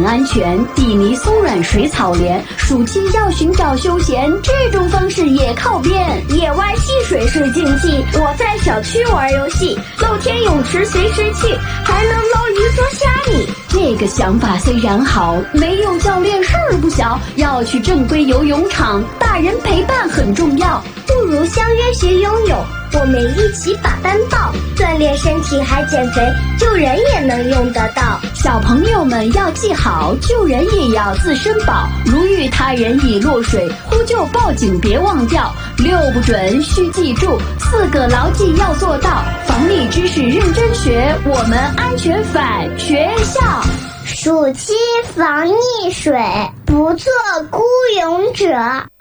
安全，地泥松软水草连，暑期要寻找休闲，这种方式也靠边。 野外戏水是竞技，我在小区玩游戏，露天泳池随时去，还能捞鱼捉虾米。 这个想法虽然好，没有教练事儿不小，要去正规游泳场，大人陪伴很重要。 不如相约学游泳，我们一起把班报，锻炼身体还减肥，救人也能用得到。 小朋友们要记好，救人也要自身保。如遇他人已落水，呼救报警别忘掉。6不准需记住，4个牢记要做到。防溺知识认真学，我们安全返学校。 暑期防溺水，不做孤勇者。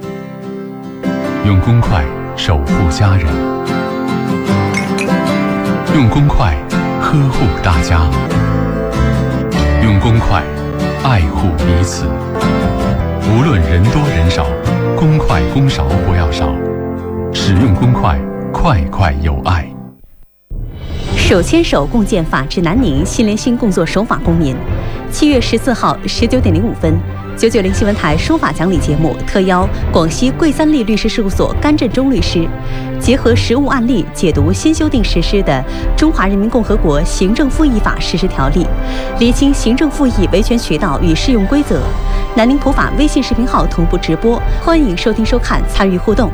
用公筷守护家人，用公筷呵护大家，用公筷爱护彼此。无论人多人少，公筷公勺不要少，使用公筷，筷筷有爱。 手牵手共建法治南宁，心连心共做守法公民。7月14号19点05分，990新闻台说法讲理节目特邀广西桂三立律师事务所甘振中律师，结合实务案例解读新修订实施的《中华人民共和国行政复议法实施条例》，厘清行政复议维权渠道与适用规则。南宁普法微信视频号同步直播，欢迎收听收看，参与互动。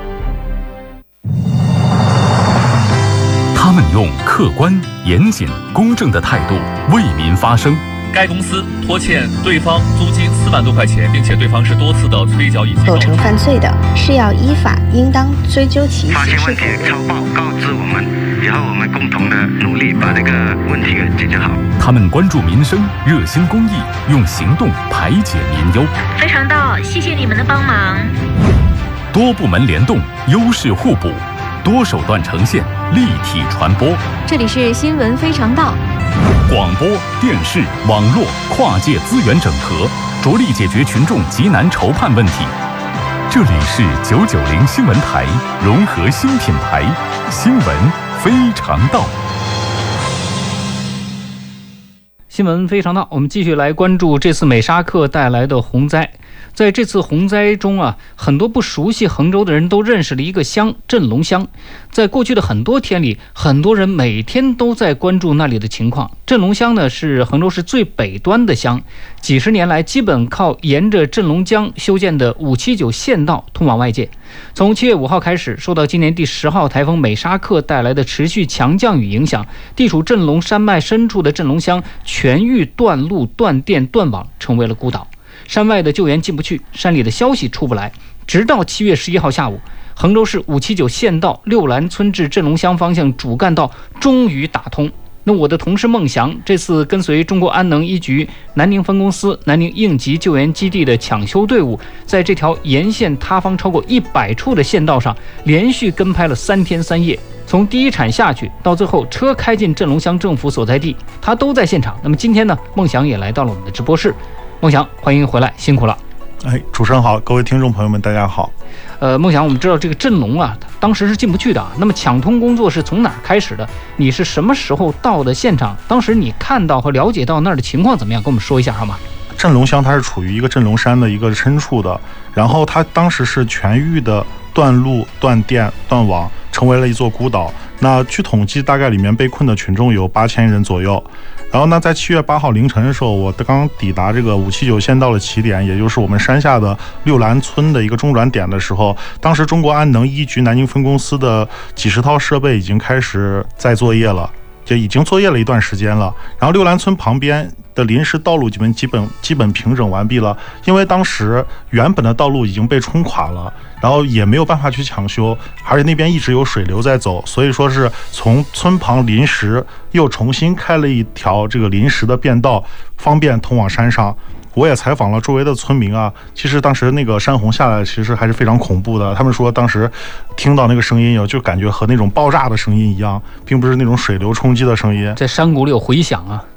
他们用客观、严谨、公正的态度为民发声。 该公司拖欠对方租金4万多块钱，并且对方是多次的催缴以及构成犯罪的，是要依法应当追究其刑事。 发现问题抄报告知我们，然后我们共同的努力把这个问题给解决好。 他们关注民生，热心公益，用行动排解民忧。 非常到，谢谢你们的帮忙。 多部门联动，优势互补，多手段呈现，立体传播。 这里是新闻非常道。 广播、电视、网络跨界资源整合，着力解决群众急难愁盼问题。这里是990新闻台，融合新品牌，新闻非常道。 新闻非常道，我们继续来关注这次美沙克带来的洪灾。在这次洪灾中啊，很多不熟悉衡州的人都认识了一个乡——镇龙乡。在过去的很多天里，很多人每天都在关注那里的情况。镇龙乡呢，是衡州市最北端的乡，几十年来基本靠沿着镇龙江修建的579县道通往外界。从7月5号开始，受到今年第10号台风美沙克带来的持续强降雨影响，地处镇龙山脉深处的镇龙乡全域断路、断电、断网，成为了孤岛。山外的救援进不去，山里的消息出不来，直到7月11号下午，衡州市579县道六兰村至镇龙乡方向主干道终于打通。那我的同事孟祥这次跟随中国安能一局南宁分公司南宁应急救援基地的抢修队伍，在这条沿线塌方超过100处的县道上连续跟拍了3天3夜，从第一铲下去到最后车开进镇龙乡政府所在地，他都在现场。那么今天呢，孟祥也来到了我们的直播室。孟祥，欢迎回来，辛苦了。 主持人好，各位听众朋友们，大家好。 孟祥，我们知道这个镇龙啊，当时是进不去的。那么抢通工作是从哪儿开始的？你是什么时候到的现场？当时你看到和了解到那儿的情况怎么样？跟我们说一下好吗？ 镇龙乡它是处于一个镇龙山的一个深处的，然后它当时是全域的断路、断电、断网，成为了一座孤岛。那据统计，大概里面被困的群众有8000人左右。然后呢，在7月8号凌晨的时候，我刚抵达这个579县道的起点，也就是我们山下的六兰村的一个中转点的时候，当时中国安能一局南宁分公司的几十套设备已经开始在作业了，就已经作业了一段时间了。然后六兰村旁边的临时道路基本平整完毕了，因为当时原本的道路已经被冲垮了，然后也没有办法去抢修，而且那边一直有水流在走，所以说是从村旁临时又重新开了一条这个临时的便道，方便通往山上。我也采访了周围的村民啊，其实当时那个山洪下来其实还是非常恐怖的，他们说当时听到那个声音就感觉和那种爆炸的声音一样，并不是那种水流冲击的声音， 在山谷里有回响啊。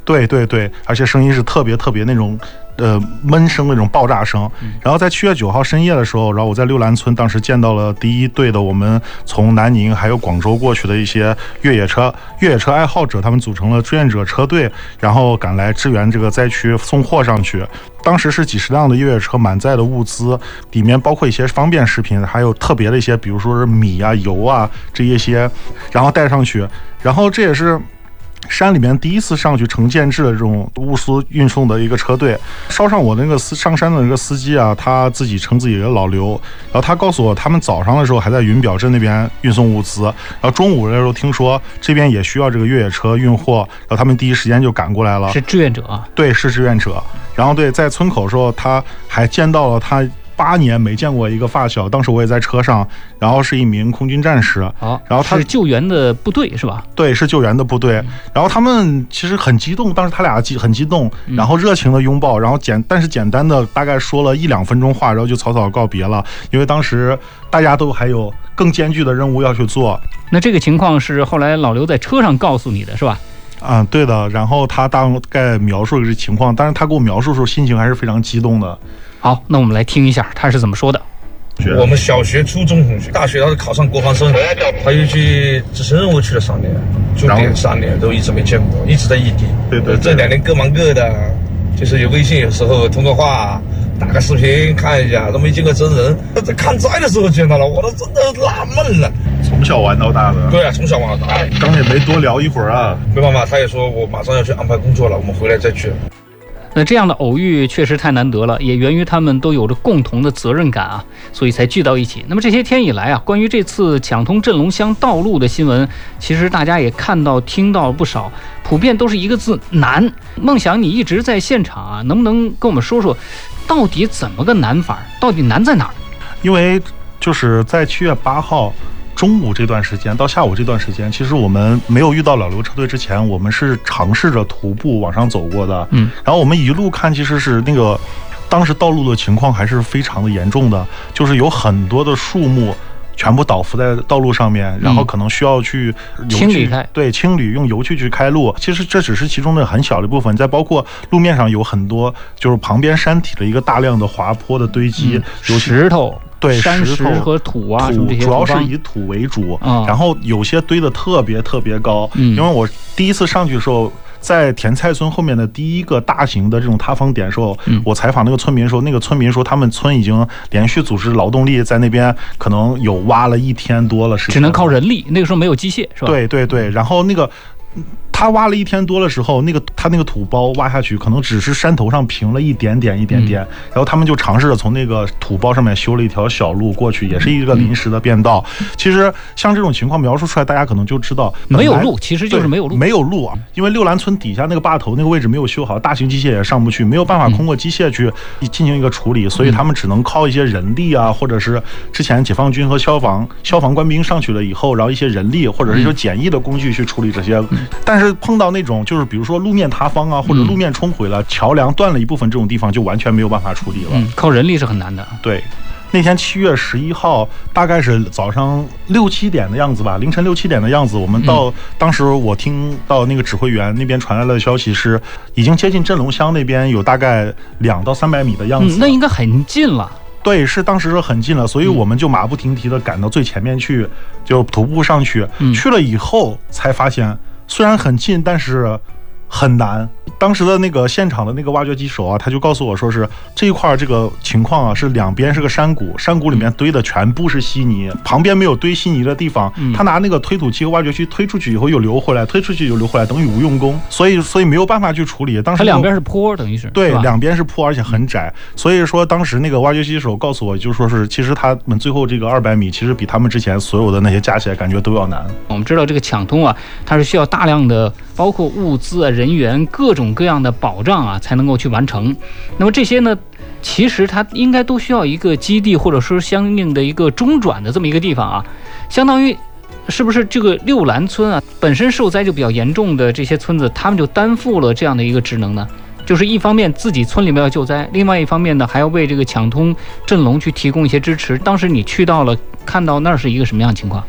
对对对，而且声音是特别那种闷声那种爆炸声。然后在7月9号深夜的时候，然后我在六兰村当时见到了第一队的我们从南宁还有广州过去的一些越野车爱好者，他们组成了志愿者车队，然后赶来支援这个灾区送货上去。当时是几十辆的越野车满载的物资，里面包括一些方便食品，还有特别的一些，比如说是米啊、油啊这一些，然后带上去。然后这也是山里面第一次上去成建制的这种物资运送的一个车队。捎上我那个上山的那个司机啊，他自己称自己的老刘，然后他告诉我，他们早上的时候还在云表镇那边运送物资，然后中午的时候听说这边也需要这个越野车运货，然后他们第一时间就赶过来了。 是志愿者啊？对， 是志愿者。然后对，在村口的时候，他还见到了他8年没见过一个发小，当时我也在车上，然后是一名空军战士。然后他是救援的部队是吧？ 对，是救援的部队。然后他们其实很激动，当时他俩很激动，然后热情的拥抱，然后但是简单的大概说了1-2分钟话，然后就草草告别了，因为当时大家都还有更艰巨的任务要去做。 那这个情况是后来老刘在车上告诉你的是吧？ 对的。然后他大概描述这个情况，但是他给我描述的时候心情还是非常激动的。 好，那我们来听一下他是怎么说的。 我们小学、初中同学，大学他是考上国防生，他又去执行任务去了3年，驻点3年都一直没见过，一直在异地。 对， 这2年各忙各的，就是有微信，有时候通个话，打个视频看一下，都没见过真人。在看灾的时候见到了，我都真的纳闷了。 从小玩到大的。 对啊，从小玩到大。 刚也没多聊一会儿啊， 没办法，他也说我马上要去安排工作了，我们回来再去。 那这样的偶遇确实太难得了，也源于他们都有着共同的责任感啊，所以才聚到一起。那么这些天以来啊，关于这次抢通镇龙乡道路的新闻，其实大家也看到听到不少，普遍都是一个字：难。梦想你一直在现场啊，能不能跟我们说说，到底怎么个难法？到底难在哪儿？ 因为就是在7月8号。中午这段时间到下午这段时间，其实我们没有遇到老刘车队之前，我们是尝试着徒步往上走过的。然后我们一路看，其实是那个当时道路的情况还是非常的严重的，就是有很多的树木全部倒伏在道路上面，然后可能需要去清理开， 对，清理用油去开路。其实这只是其中的很小的部分，再包括路面上有很多就是旁边山体的一个大量的滑坡的堆积， 有石头。 对， 山石和土啊， 主要是以土为主，然后有些堆的特别高。因为我第一次上去的时候，在田菜村后面的第一个大型的这种塌方点的时候，我采访那个村民说，那个村民说他们村已经连续组织劳动力在那边，可能有挖了1天多了， 只能靠人力，那个时候没有机械，是吧？ 对，然后那个。他挖了1天多的时候，他那个土包挖下去，可能只是山头上平了一点点，然后他们就尝试着从那个土包上面修了一条小路过去，也是一个临时的便道。其实像这种情况描述出来，大家可能就知道没有路，其实就是没有路啊，因为六兰村底下那个坝头那个位置没有修好，大型机械也上不去，没有办法通过机械去进行一个处理，所以他们只能靠一些人力啊，或者是之前解放军和消防官兵上去了以后，然后一些人力或者是一些简易的工具去处理这些，但是碰到那种就是比如说路面塌方啊，或者路面冲毁了，桥梁断了一部分这种地方，就完全没有办法处理了。 靠人力是很难的。 对，那天7月11号，大概是早上6、7点的样子吧，凌晨6、7点的样子，我们到当时我听到那个指挥员那边传来的消息是，已经接近镇龙乡那边有大概200到300米的样子。 那应该很近了。 对，是当时是很近了，所以我们就马不停蹄的赶到最前面去，就徒步上去。去了以后才发现，虽然很近，但是很难。当时的那个现场的那个挖掘机手啊，他就告诉我说是这一块这个情况啊，是两边是个山谷，山谷里面堆的全部是稀泥，旁边没有堆稀泥的地方，他拿那个推土机和挖掘机推出去以后又流回来，推出去又流回来，等于无用功，所以没有办法去处理。当时它两边是坡，等于是对，两边是坡，而且很窄，所以说当时那个挖掘机手告诉我，就说是其实他们最后这个200米，其实比他们之前所有的那些加起来感觉都要难。 我们知道这个抢通啊，它是需要大量的包括物资啊、人员各种各样的保障啊，才能够去完成。那么这些呢，其实它应该都需要一个基地，或者说相应的一个中转的这么一个地方啊，相当于是不是这个六兰村啊，本身受灾就比较严重的这些村子，他们就担负了这样的一个职能呢？就是一方面自己村里面要救灾，另外一方面呢，还要为这个抢通镇龙去提供一些支持。当时你去到了，看到那儿是一个什么样的情况？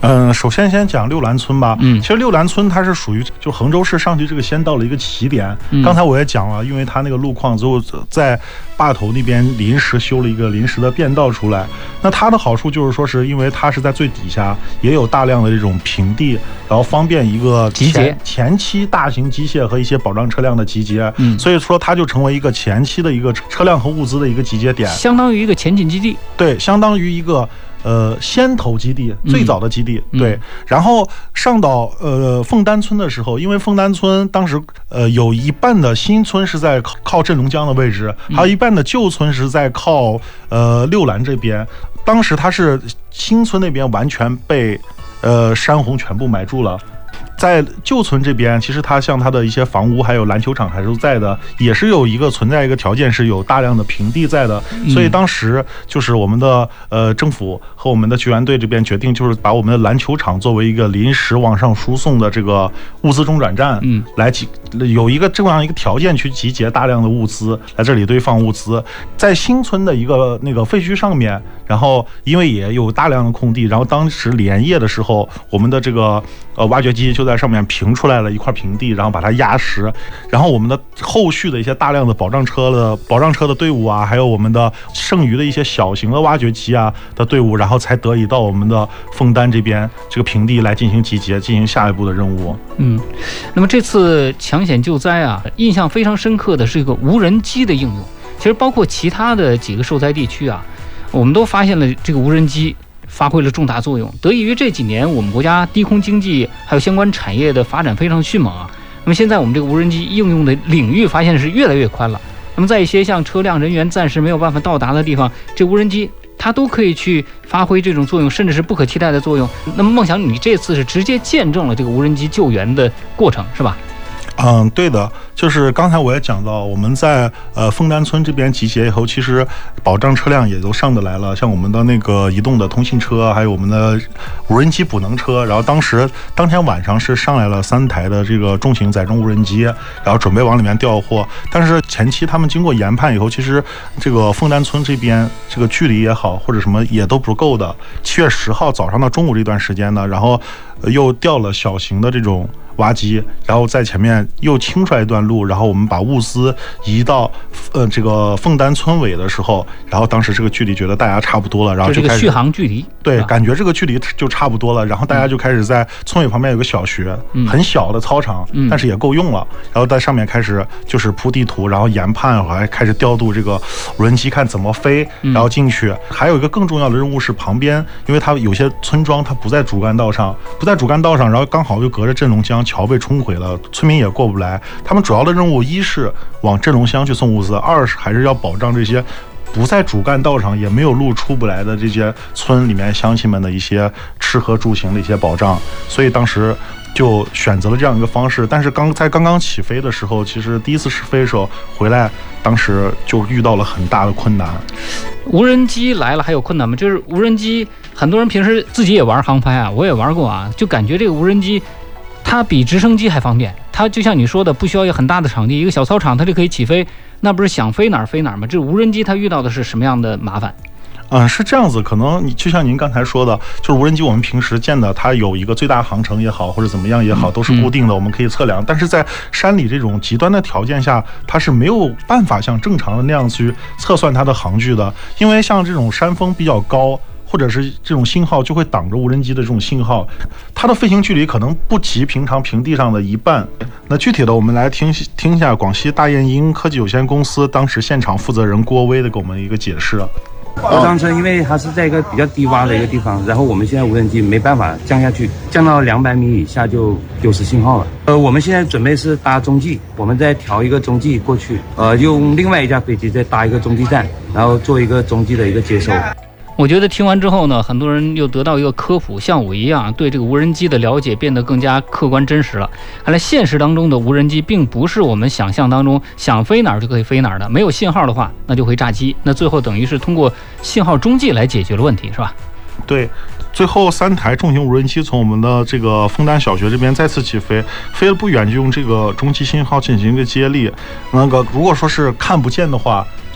首先讲六兰村吧。其实六兰村它是属于就衡州市上去这个先到了一个起点。刚才我也讲了，因为它那个路况最后在坝头那边临时修了一个临时的便道出来。那它的好处就是说是因为它是在最底下，也有大量的这种平地，然后方便一个集结前期大型机械和一些保障车辆的集结。所以说它就成为一个前期的一个车辆和物资的一个集结点， 相当于一个前进基地。 对，相当于一个先头基地，最早的基地。对，然后上到凤丹村的时候，因为凤丹村当时有一半的新村是在靠镇龙江的位置，还有一半的旧村是在靠六兰这边。当时它是新村那边完全被山洪全部埋住了。在旧村这边，其实它像它的一些房屋还有篮球场还是在的，也是有一个存在一个条件是有大量的平地在的。所以当时就是我们的政府和我们的救援队这边决定，就是把我们的篮球场作为一个临时往上输送的这个物资中转站，来有一个这样一个条件去集结大量的物资来这里堆放物资。在新村的一个那个废墟上面，然后因为也有大量的空地，然后当时连夜的时候，我们的这个挖掘机就在上面平出来了一块平地，然后把它压实，然后我们的后续的一些大量的保障车的队伍啊，还有我们的剩余的一些小型的挖掘机啊的队伍，然后才得以到我们的凤丹这边这个平地来进行集结，进行下一步的任务。 那么这次抢险救灾啊，印象非常深刻的是一个无人机的应用。其实包括其他的几个受灾地区啊，我们都发现了这个无人机发挥了重大作用。得益于这几年我们国家低空经济还有相关产业的发展非常迅猛啊，那么现在我们这个无人机应用的领域发现是越来越宽了。那么在一些像车辆人员暂时没有办法到达的地方，这无人机它都可以去发挥这种作用，甚至是不可替代的作用。那么梦想，你这次是直接见证了这个无人机救援的过程，是吧？ 对的，就是刚才我也讲到，我们在凤丹村这边集结以后，其实保障车辆也都上得来了，像我们的那个移动的通信车，还有我们的无人机补能车。然后当天晚上是上来了3台的这个重型载重无人机，然后准备往里面调货。但是前期他们经过研判以后，其实这个凤丹村这边这个距离也好或者什么也都不够的。7月10号早上到中午这段时间呢，然后又调了小型的这种挖机，然后在前面又清出来一段路，然后我们把物资移到这个凤丹村尾的时候，然后当时这个距离觉得大家差不多了，然后就开始续航距离， 对，感觉这个距离就差不多了，然后大家就开始在村尾旁边有个小学，很小的操场，但是也够用了，然后在上面开始就是铺地图，然后研判，还开始调度这个无人机看怎么飞，然后进去。还有一个更重要的任务是旁边，因为它有些村庄它不在主干道上，然后刚好又隔着镇龙江，桥被冲毁了，村民也过不来。他们主要的任务一是往镇龙乡去送物资，二是还是要保障这些不在主干道上也没有路出不来的这些村里面乡亲们的一些吃喝住行的一些保障。所以当时就选择了这样一个方式。但是刚刚起飞的时候，其实第一次试飞的时候回来，当时就遇到了很大的困难。 无人机来了还有困难吗？就是无人机，很多人平时自己也玩航拍啊，我也玩过啊，就感觉这个无人机它比直升机还方便。它就像你说的，不需要有很大的场地，一个小操场它就可以起飞，那不是想飞哪儿飞哪儿吗？这无人机它遇到的是什么样的麻烦？ 是这样子，可能就像您刚才说的，就是无人机我们平时见的，它有一个最大航程也好，或者怎么样也好，都是固定的，我们可以测量。但是在山里这种极端的条件下，它是没有办法像正常的那样去测算它的航距的，因为像这种山峰比较高，或者是这种信号就会挡着无人机的这种信号，它的飞行距离可能不及平常平地上的一半。那具体的，我们来听一下广西大雁鹰科技有限公司当时现场负责人郭威的给我们一个解释。 高长村因为它是在一个比较低洼的一个地方，然后我们现在无人机没办法降下去，降到200米以下就丢失信号了。我们现在准备是搭中继，我们再调一个中继过去，用另外一架飞机再搭一个中继站，然后做一个中继的一个接收。 我觉得听完之后呢，很多人又得到一个科普，像我一样对这个无人机的了解变得更加客观真实了。看来现实当中的无人机并不是我们想象当中想飞哪儿就可以飞哪儿的，没有信号的话那就会炸机，那最后等于是通过信号中继来解决了问题，是吧？ 对，最后3台重型无人机从我们的这个凤丹小学这边再次起飞，飞了不远就用这个中继信号进行一个接力。如果说是看不见的话，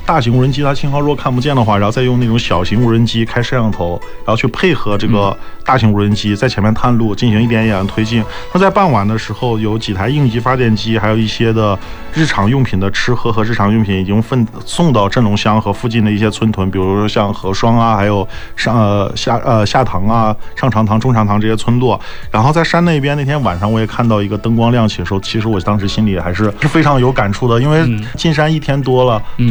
大型无人机它信号若看不见的话，然后再用那种小型无人机开摄像头，然后去配合这个大型无人机在前面探路，进行一点一点的推进。那在傍晚的时候，有几台应急发电机，还有一些的日常用品的吃喝和日常用品已经送到镇龙乡和附近的一些村屯，比如说像何双啊，还有下塘啊、上长塘、中长塘这些村落。然后在山那边，那天晚上我也看到一个灯光亮起的时候，其实我当时心里还是非常有感触的，因为进山1天多了。